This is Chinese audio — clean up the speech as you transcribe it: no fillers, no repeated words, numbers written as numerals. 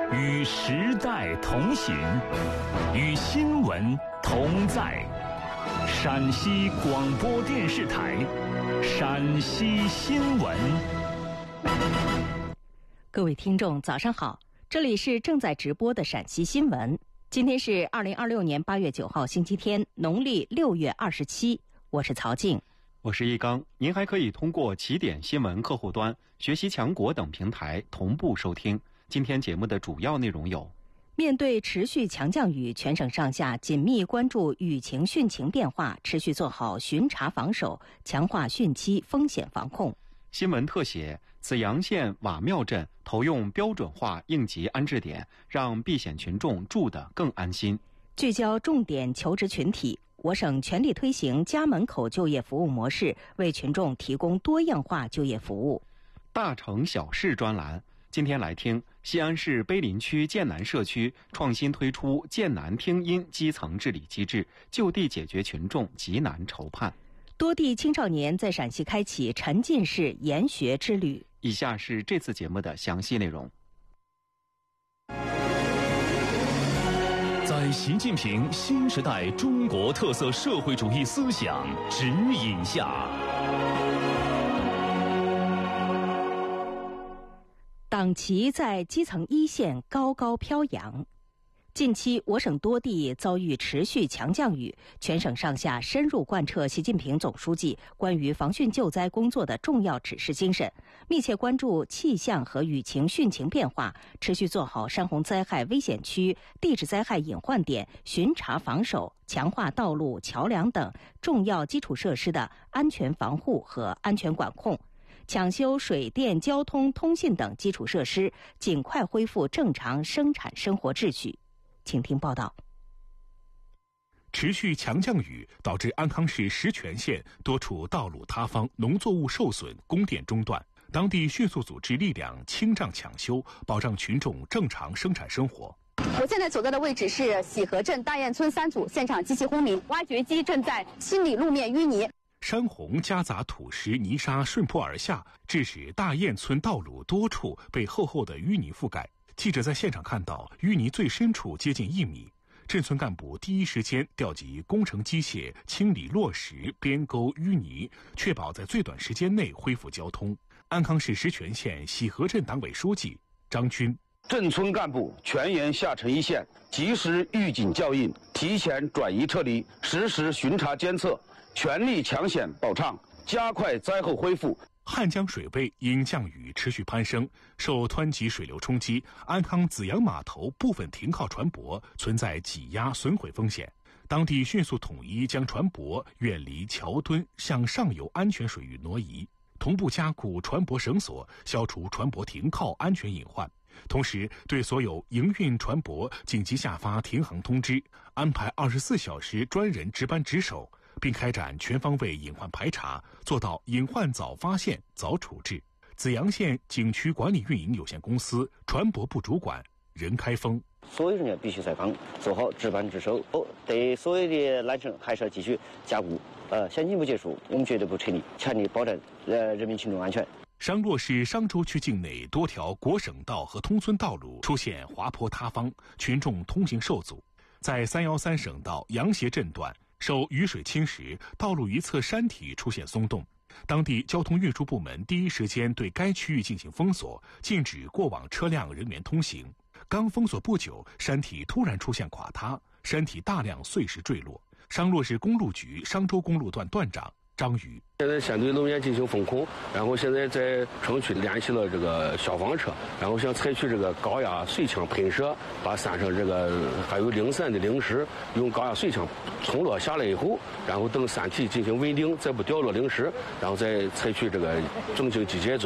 与时代同行，与新闻同在。陕西广播电视台陕西新闻。 各位听众早上好，这里是正在直播的陕西新闻。今天是2026年8月9号星期天，农历6月27，我是曹静。 我是一刚。您还可以通过起点新闻客户端、学习强国等平台同步收听。今天节目的主要内容有： 面对持续强降雨，全省上下紧密关注雨情汛情变化，持续做好巡查防守，强化汛期风险防控。 新闻特写：紫阳县瓦庙镇投用标准化应急安置点，让避险群众住得更安心。 聚焦重点求职群体，我省全力推行家门口就业服务模式，为群众提供多样化就业服务。 大城小事专栏，今天来听西安市碑林区建南社区创新推出建南听音基层治理机制，就地解决群众急难愁盼。 多地青少年在陕西开启沉浸式研学之旅。 以下是这次节目的详细内容。 在习近平新时代中国特色社会主义思想指引下， 党旗在基层一线高高飘扬。近期，我省多地遭遇持续强降雨，全省上下深入贯彻习近平总书记关于防汛救灾工作的重要指示精神，密切关注气象和雨情汛情变化，持续做好山洪灾害危险区、地质灾害隐患点巡查防守，强化道路、桥梁等重要基础设施的安全防护和安全管控，抢修水电、交通、通信等基础设施，尽快恢复正常生产生活秩序。请听报道。 持续强降雨导致安康市石泉县多处道路塌方、农作物受损、供电中断，当地迅速组织力量清障抢修，保障群众正常生产生活。 我现在所在的位置是喜河镇大堰村3组，现场机器轰鸣，挖掘机正在清理路面淤泥。 山洪夹杂土石、泥沙顺坡而下，致使大堰村道路多处被厚厚的淤泥覆盖。记者在现场看到，淤泥最深处接近1米。镇村干部第一时间调集工程机械清理落石、边沟淤泥，确保在最短时间内恢复交通。安康市石泉县喜河镇党委书记张军： 镇村干部全员下沉一线，及时预警教应，提前转移撤离，实时巡查监测，全力抢险保畅，加快灾后恢复。 汉江水位因降雨持续攀升，受湍急水流冲击，安康紫阳码头部分停靠船舶存在挤压损毁风险。当地迅速统一将船舶远离桥墩，向上游安全水域挪移，同步加固船舶绳索，消除船舶停靠安全隐患。同时，对所有营运船舶紧急下发停航通知，安排24小时专人值班值守，并开展全方位隐患排查，做到隐患早发现、早处置。紫阳县景区管理运营有限公司船舶部主管任开峰： 所有人员必须在岗，做好值班值守。对所有的缆绳还是要继续加固。先进不结束，我们绝对不撤离，全力保障人民群众安全。 商洛市商州区境内多条国省道和通村道路出现滑坡塌方，群众通行受阻。在313省道杨斜镇段，受雨水侵蚀，道路一侧山体出现松动，当地交通运输部门第一时间对该区域进行封锁，禁止过往车辆人员通行。刚封锁不久，山体突然出现垮塌，山体大量碎石坠落。商洛市公路局商州公路段段长张宇： 现在先对路面进行封控，然后现在在城区联系了这个消防车，然后想采取这个高压水枪喷射，把山上这个还有零散的零石用高压水枪冲落下来以后，然后等山体进行稳定，再不掉落零石，然后再采取这个正经集结